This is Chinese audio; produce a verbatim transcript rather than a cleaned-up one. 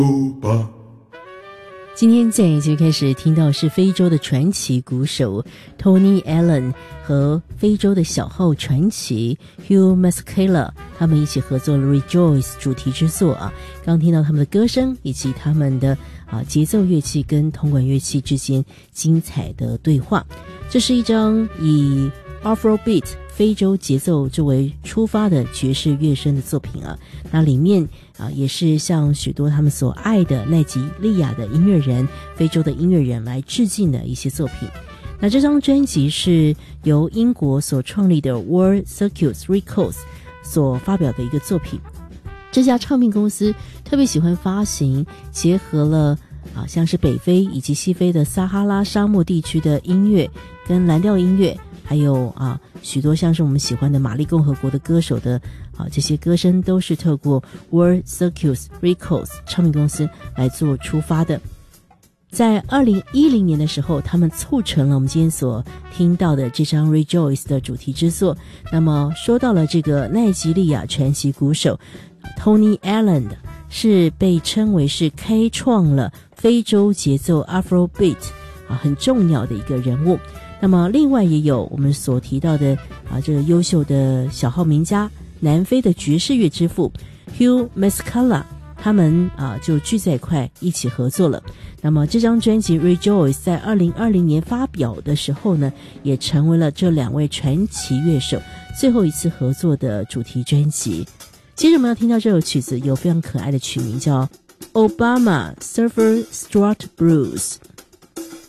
今天在节目开始听到是非洲的传奇鼓手 Tony Allen 和非洲的小号传奇 Hugh Masekela 他们一起合作了 Rejoice 主题之作啊。刚听到他们的歌声以及他们的啊节奏乐器跟铜管乐器之间精彩的对话。这是一张以 Afrobeat 非洲节奏作为出发的爵士乐声的作品啊，那里面啊也是向许多他们所爱的奈及利亚的音乐人、非洲的音乐人来致敬的一些作品。那这张专辑是由英国所创立的 World Circuit Records 所发表的一个作品。这家唱片公司特别喜欢发行结合了啊像是北非以及西非的撒哈拉沙漠地区的音乐跟蓝调音乐，还有啊许多像是我们喜欢的马利共和国的歌手的啊这些歌声都是透过 World Circuit Records 唱片公司来做出发的。在二零一零年的时候，他们促成了我们今天所听到的这张 Rejoice 的主题之作。那么说到了这个奈及利亚传奇鼓手 Tony Allen 是被称为是开创了非洲节奏 Afrobeat 啊很重要的一个人物。那么另外也有我们所提到的啊这个优秀的小号名家，南非的爵士乐之父 Hugh Masekela， 他们啊就聚在一块一起合作了。那么这张专辑 Rejoice 在二零二零年发表的时候呢，也成为了这两位传奇乐手最后一次合作的主题专辑。接着我们要听到这首曲子有非常可爱的曲名叫 Obama Surfer Strut Blues。